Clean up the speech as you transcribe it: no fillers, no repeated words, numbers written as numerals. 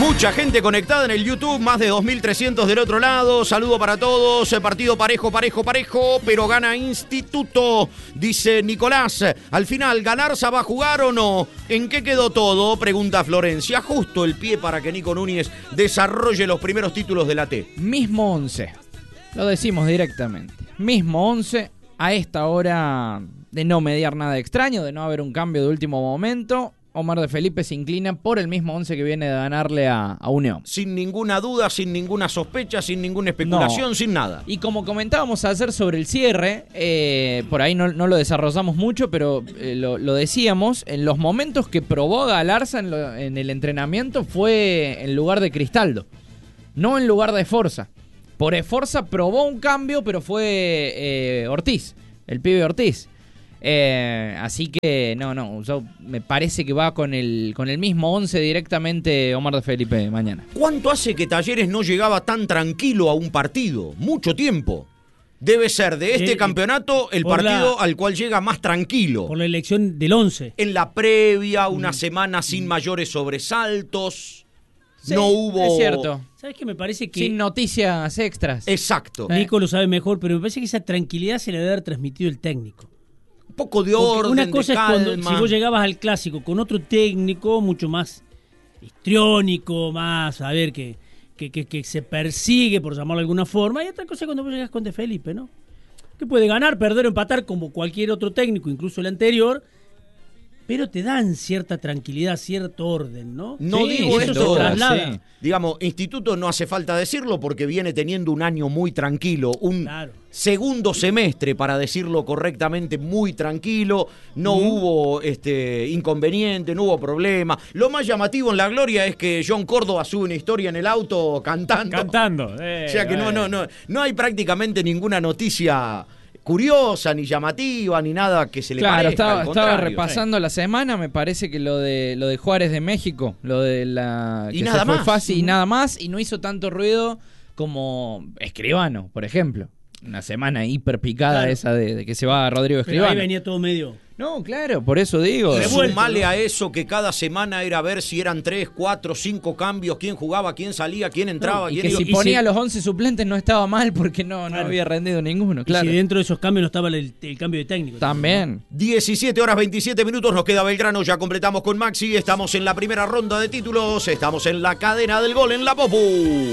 Mucha gente conectada en el YouTube, más de 2.300 del otro lado. Saludo para todos. Partido parejo, pero gana Instituto, dice Nicolás. Al final, ¿Galarza va a jugar o no? ¿En qué quedó todo? Pregunta Florencia. Justo el pie para que Nico Núñez desarrolle los primeros títulos de la T. Mismo 11. Lo decimos directamente. Mismo 11 a esta hora de no mediar nada extraño, de no haber un cambio de último momento. Omar de Felipe se inclina por el mismo 11 que viene de ganarle a Unión. Sin ninguna duda, sin ninguna sospecha, sin ninguna especulación, no. Sin nada. Y como comentábamos ayer sobre el cierre, por ahí no lo desarrollamos mucho, pero lo decíamos, en los momentos que probó Galarza en el entrenamiento fue en lugar de Cristaldo, no en lugar de Esforza. Por Esforza probó un cambio, pero fue Ortiz, el pibe Ortiz. Así que no, yo me parece que va con el mismo 11 directamente Omar de Felipe mañana. ¿Cuánto hace que Talleres no llegaba tan tranquilo a un partido? Mucho tiempo. Debe ser de este campeonato el partido al cual llega más tranquilo. Por la elección del 11. En la previa, una semana sin mayores sobresaltos. Sí, no hubo... Es cierto. ¿Sabes qué? Me parece que... Sin noticias extras. Exacto. Nico lo sabe mejor, pero me parece que esa tranquilidad se le debe haber transmitido el técnico. Un poco de orden, una cosa de calma. Es cuando si vos llegabas al clásico con otro técnico mucho más histriónico, más a ver que se persigue, por llamarlo de alguna forma, y otra cosa es cuando vos llegás con De Felipe, ¿no? Que puede ganar, perder o empatar como cualquier otro técnico, incluso el anterior, pero te dan cierta tranquilidad, cierto orden, ¿no? No sí, digo eso esto, se traslada. sí. Digamos, Instituto no hace falta decirlo porque viene teniendo un año muy tranquilo, un segundo semestre, para decirlo correctamente, muy tranquilo, no hubo inconveniente, no hubo problema. Lo más llamativo en la gloria es que John Córdoba sube una historia en el auto cantando. O sea que no hay prácticamente ninguna noticia curiosa, ni llamativa, ni nada que se le parezca. Estaba repasando la semana, me parece que lo de Juárez de México, lo de la y que nada se fue más. Fácil y nada más, y no hizo tanto ruido como Escribano, por ejemplo. Una semana hiper picada esa de que se va Rodrigo Escribano. Pero ahí venía todo medio... No, claro, por eso digo. Y sumale a eso que cada semana era ver si eran 3, 4, 5 cambios, quién jugaba, quién salía, quién entraba. Y quién que si ponía los 11 suplentes no estaba mal porque no había rendido ninguno, claro. Y si dentro de esos cambios no estaba el cambio de técnico. También. 17 horas 27 minutos, nos queda Belgrano, ya completamos con Maxi, estamos en la primera ronda de títulos, estamos en la cadena del gol en la Popu.